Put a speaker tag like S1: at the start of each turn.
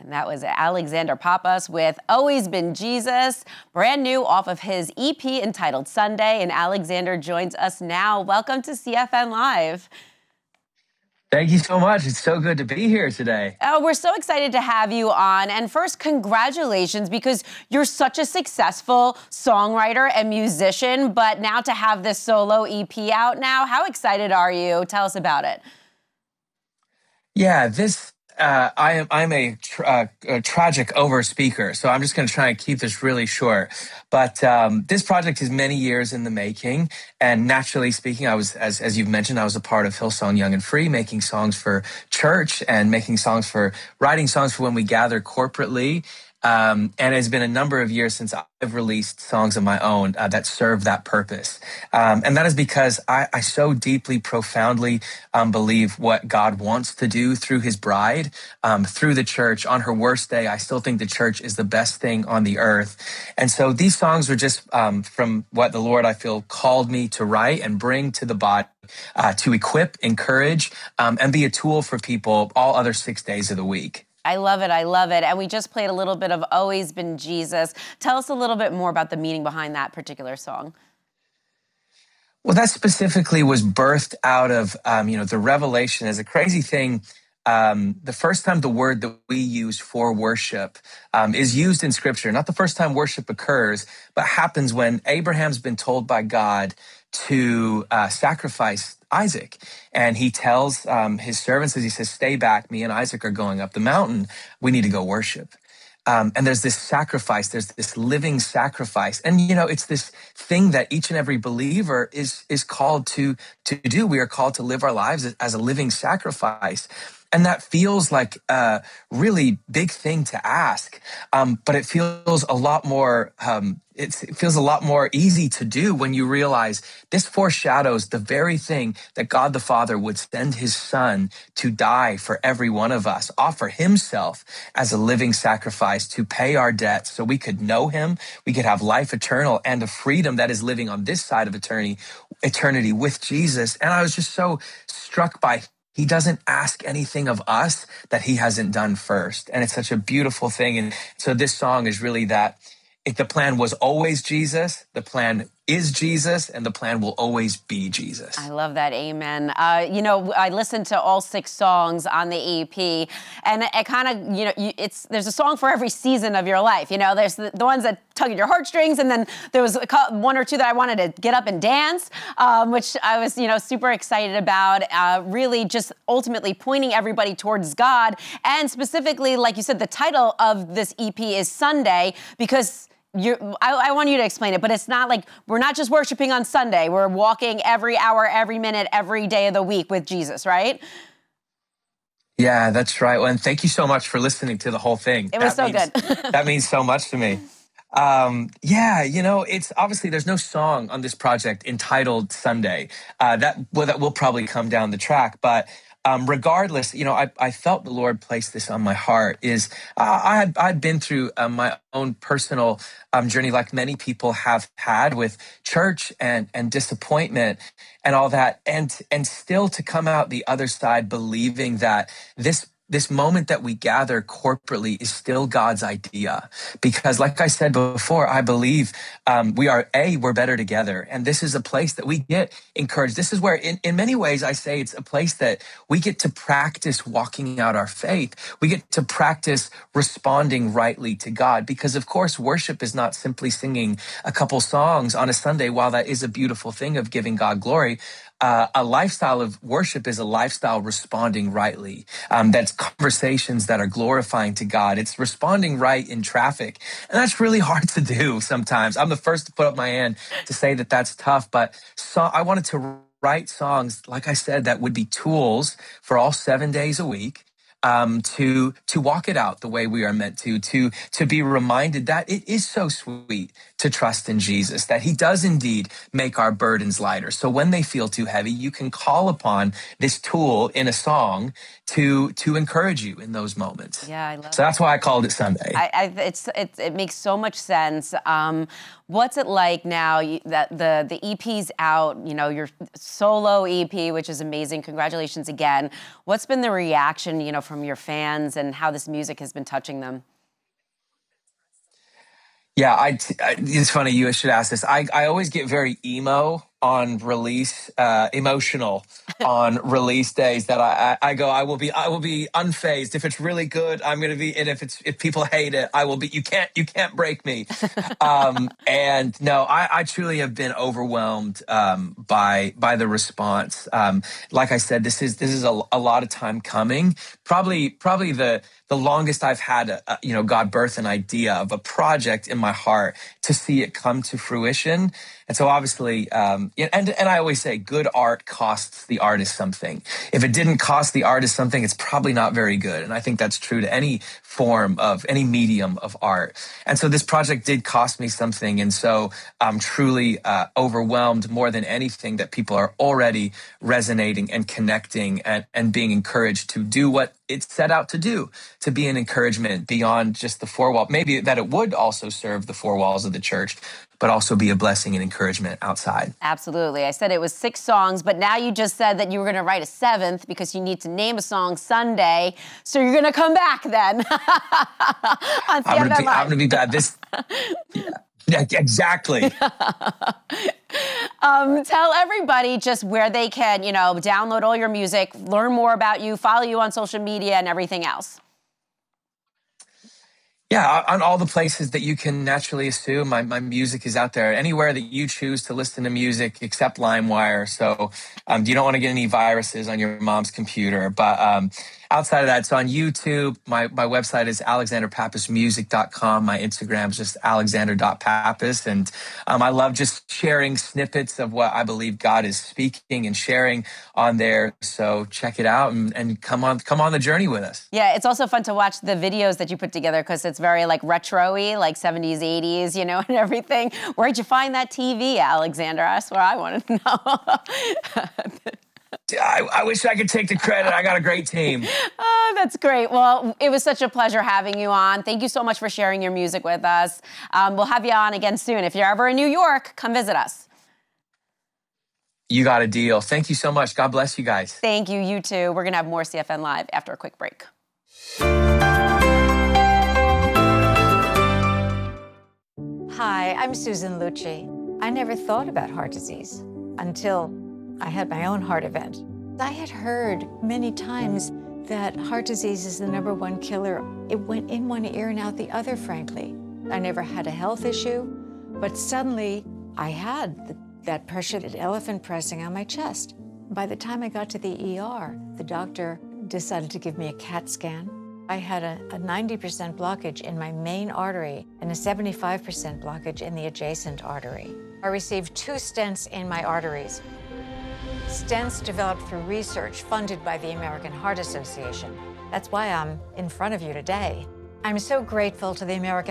S1: That was Alexander Pappas with Always Been Jesus, brand new off of his EP entitled Sunday. And Alexander joins us now. Welcome to CFN Live.
S2: Thank you so much. It's so good to be here today.
S1: Oh, we're so excited to have you on. And first, congratulations, because you're such a successful songwriter and musician, but now to have this solo EP out now, how excited are you? Tell us about it.
S2: Yeah, I'm a tragic over speaker, so I'm just going to try and keep this really short. But this project is many years in the making, and naturally speaking, I was, as you've mentioned, I was a part of Hillsong Young and Free, making songs for church and writing songs for when we gather corporately. And it's been a number of years since I've released songs of my own that serve that purpose. And that is because I so deeply, profoundly believe what God wants to do through his bride, through the church. On her worst day, I still think the church is the best thing on the earth. And so these songs are just from what the Lord, I feel, called me to write and bring to the body, to equip, encourage, and be a tool for people all other 6 days of the week.
S1: I love it. I love it. And we just played a little bit of Always Been Jesus. Tell us a little bit more about the meaning behind that particular song.
S2: Well, that specifically was birthed out of, the revelation is a crazy thing. The first time the word that we use for worship is used in Scripture, not the first time worship occurs, but happens when Abraham's been told by God to sacrifice Isaac. And he tells his servants, as he says, stay back, me and Isaac are going up the mountain. We need to go worship. And there's this sacrifice, there's this living sacrifice. And, it's this thing that each and every believer is called to do. We are called to live our lives as a living sacrifice. And that feels like a really big thing to ask, but it feels a lot more. It feels a lot more easy to do when you realize this foreshadows the very thing that God the Father would send his Son to die for every one of us, offer himself as a living sacrifice to pay our debts, so we could know him, we could have life eternal and a freedom that is living on this side of eternity with Jesus. And I was just so struck by. He doesn't ask anything of us that he hasn't done first. And it's such a beautiful thing. And so this song is really that. If the plan was always Jesus, the plan is Jesus, and the plan will always be Jesus.
S1: I love that. Amen. I listened to all 6 songs on the EP, and it kind of, there's a song for every season of your life. There's the ones that tug at your heartstrings, and then there was 1 or 2 that I wanted to get up and dance, which I was, super excited about. Really just ultimately pointing everybody towards God. And specifically, like you said, the title of this EP is Sunday, because I want you to explain it, but it's not like we're not just worshiping on Sunday. We're walking every hour, every minute, every day of the week with Jesus, right?
S2: Yeah, that's right. Well, and thank you so much for listening to the whole thing.
S1: It was so good.
S2: That means so much to me. It's obviously there's no song on this project entitled Sunday. That will probably come down the track, but regardless, I felt the Lord place this on my heart. I'd been through my own personal journey, like many people have had, with church and disappointment and all that, and still to come out the other side believing that this moment that we gather corporately is still God's idea. Because like I said before, I believe we're better together. And this is a place that we get encouraged. This is where, in many ways, I say it's a place that we get to practice walking out our faith. We get to practice responding rightly to God. Because, of course, worship is not simply singing a couple songs on a Sunday. While that is a beautiful thing of giving God glory, a lifestyle of worship is a lifestyle responding rightly. That's conversations that are glorifying to God. It's responding right in traffic. And that's really hard to do sometimes. I'm the first to put up my hand to say that that's tough, but I wanted to write songs, like I said, that would be tools for all 7 days a week. To walk it out the way we are meant to be reminded that it is so sweet to trust in Jesus, that he does indeed make our burdens lighter. So when they feel too heavy, you can call upon this tool in a song to encourage you in those moments.
S1: Yeah, I love
S2: So that's why I called it Sunday.
S1: It makes so much sense. What's it like now that the EP's out, your solo EP, which is amazing. Congratulations again. What's been the reaction, from your fans and how this music has been touching them?
S2: Yeah, it's funny you should ask this. I always get very emo on release, emotional on release days. That I go, I will be unfazed. If it's really good, I'm going to be, and if people hate it, I will be. You can't break me. And no, I truly have been overwhelmed by the response. Like I said, this is a lot of time coming. Probably the longest I've had, God birth an idea of a project in my heart to see it come to fruition. And so obviously, and I always say good art costs the artist something. If it didn't cost the artist something, it's probably not very good. And I think that's true to any form of any medium of art. And so this project did cost me something. And so I'm truly overwhelmed more than anything that people are already resonating and connecting and being encouraged to do what it's set out to do, to be an encouragement beyond just the four walls. Maybe that it would also serve the four walls of the church, but also be a blessing and encouragement outside.
S1: Absolutely. I said it was 6 songs, but now you just said that you were going to write a 7th because you need to name a song Sunday. So you're going to come back then on CFN Live.
S2: I'm going to be back. Yeah, exactly.
S1: Tell everybody just where they can, download all your music, learn more about you, follow you on social media and everything else.
S2: Yeah, on all the places that you can naturally assume, my music is out there. Anywhere that you choose to listen to music, except LimeWire. So you don't want to get any viruses on your mom's computer. But outside of that, it's on YouTube. My website is alexanderpappusmusic.com. My Instagram is just alexander.pappas. And I love just sharing snippets of what I believe God is speaking and sharing on there. So check it out and come on the journey with us.
S1: Yeah, it's also fun to watch the videos that you put together because it's very like retro-y, like 70s, 80s, and everything. Where'd you find that TV, Alexander? That's what I want to know.
S2: I wish I could take the credit. I got a great team.
S1: Oh, that's great. Well, it was such a pleasure having you on. Thank you so much for sharing your music with us. We'll have you on again soon. If you're ever in New York, come visit us.
S2: You got a deal. Thank you so much. God bless you guys.
S1: Thank you. You too. We're going to have more CFN Live after a quick break.
S3: Hi, I'm Susan Lucci. I never thought about heart disease until I had my own heart event. I had heard many times that heart disease is the #1 killer. It went in one ear and out the other, frankly. I never had a health issue, but suddenly I had that pressure, that elephant pressing on my chest. By the time I got to the ER, the doctor decided to give me a CAT scan. I had a 90% blockage in my main artery and a 75% blockage in the adjacent artery. I received 2 stents in my arteries. Stents developed through research funded by the American Heart Association. That's why I'm in front of you today. I'm so grateful to the American